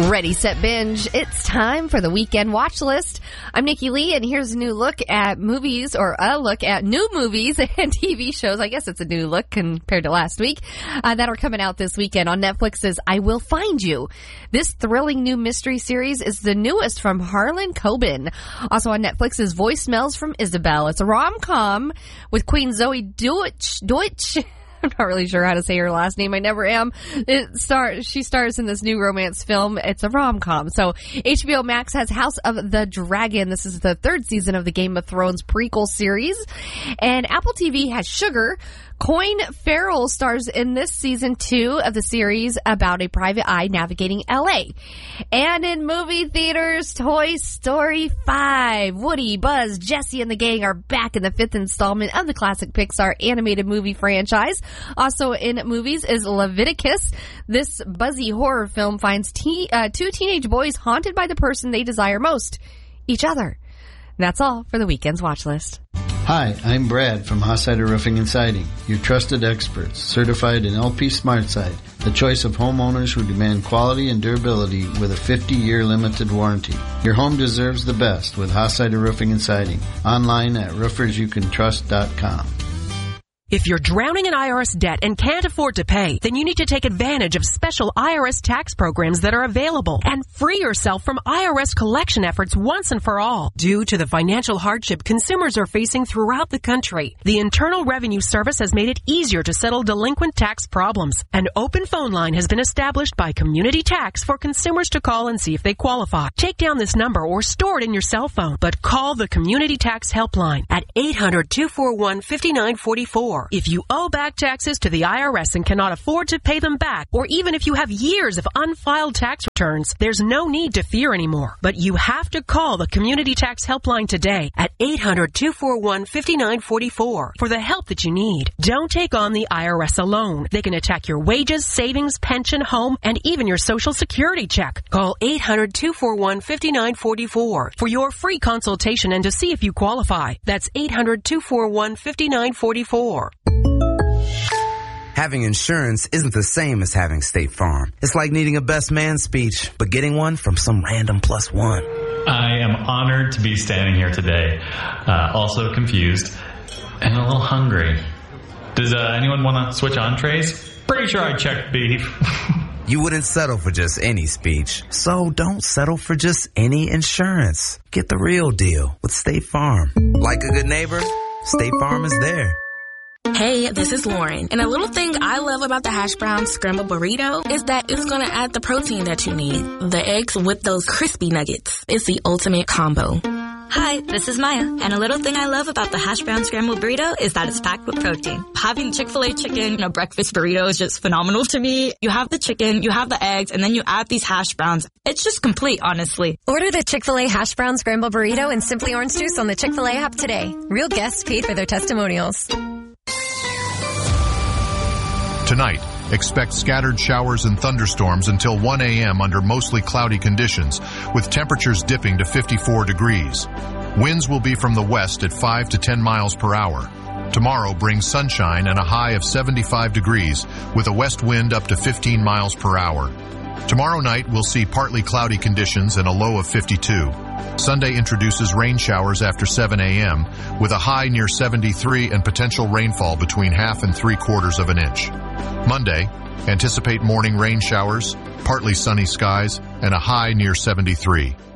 Ready, set, binge. It's time for the weekend watch list. I'm Nikki Lee, and here's a new look at movies, or a look at new movies and TV shows. I guess it's a new look compared to last week, that are coming out this weekend. On Netflix's I Will Find You. This thrilling new mystery series is the newest from Harlan Coben. Also on Netflix's Voicemails from Isabel. It's a rom-com with Queen Zoe Deutsch. I'm not really sure how to say her last name. I never am. She stars in this new romance film. It's a rom-com. So HBO Max has House of the Dragon. This is the third season of the Game of Thrones prequel series. And Apple TV has Sugar. Colin Farrell stars in this season 2 of the series about a private eye navigating LA. And in movie theaters, Toy Story 5. Woody, Buzz, Jessie, and the gang are back in the 5th installment of the classic Pixar animated movie franchise. Also in movies is Leviticus. This buzzy horror film finds two teenage boys haunted by the person they desire most, each other. And that's all for the weekend's watch list. Hi, I'm Brad from Hossider Roofing and Siding, your trusted experts, certified in LP SmartSide, the choice of homeowners who demand quality and durability with a 50-year limited warranty. Your home deserves the best with Hossider Roofing and Siding. Online at roofersyoucantrust.com. If you're drowning in IRS debt and can't afford to pay, then you need to take advantage of special IRS tax programs that are available and free yourself from IRS collection efforts once and for all. Due to the financial hardship consumers are facing throughout the country, the Internal Revenue Service has made it easier to settle delinquent tax problems. An open phone line has been established by Community Tax for consumers to call and see if they qualify. Take down this number or store it in your cell phone, but call the Community Tax Helpline at 800-241-5944. If you owe back taxes to the IRS and cannot afford to pay them back, or even if you have years of unfiled tax returns, there's no need to fear anymore. But you have to call the Community Tax Helpline today at 800-241-5944 for the help that you need. Don't take on the IRS alone. They can attack your wages, savings, pension, home, and even your Social Security check. Call 800-241-5944 for your free consultation and to see if you qualify. That's 800-241-5944. Having insurance isn't the same as having State Farm. It's like needing a best man speech, but getting one from some random +1. I am honored to be standing here today, also confused and a little hungry. Does anyone want to switch entrees? Pretty sure I checked beef. You wouldn't settle for just any speech, so don't settle for just any insurance. Get the real deal with State Farm. Like a good neighbor, State Farm is there. Hey, this is Lauren, and a little thing I love about the hash brown scrambled burrito is that it's going to add the protein that you need. The eggs with those crispy nuggets. It's the ultimate combo. Hi, this is Maya, and a little thing I love about the hash brown scrambled burrito is that it's packed with protein. Having Chick-fil-A chicken in a breakfast burrito is just phenomenal to me. You have the chicken, you have the eggs, and then you add these hash browns. It's just complete, honestly. Order the Chick-fil-A hash brown scrambled burrito and Simply Orange Juice on the Chick-fil-A app today. Real guests paid for their testimonials. Tonight, expect scattered showers and thunderstorms until 1 a.m. under mostly cloudy conditions, with temperatures dipping to 54 degrees. Winds will be from the west at 5 to 10 miles per hour. Tomorrow brings sunshine and a high of 75 degrees, with a west wind up to 15 miles per hour. Tomorrow night, we'll see partly cloudy conditions and a low of 52. Sunday introduces rain showers after 7 a.m., with a high near 73 and potential rainfall between 1/2 and 3/4 of an inch. Monday, anticipate morning rain showers, partly sunny skies, and a high near 73.